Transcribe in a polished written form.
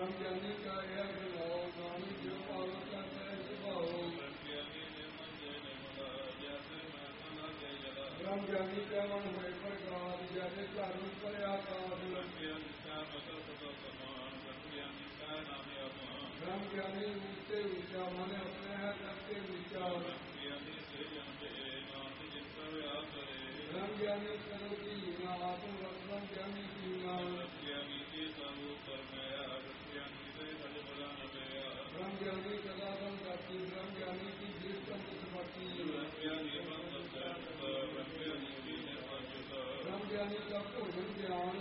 ब्रह्म ज्ञानी का यह विभाव नामी जो पावन का स्वभाव ब्रह्म ज्ञानी का मन है प्रकाश जैसे चारों पर आकाश ब्रह्म ज्ञानी ऊंचे ऊंचा माने अपने है सबके विचार ब्रह्म ज्ञानी करो की आत्म ब्रह्म ज्ञानी की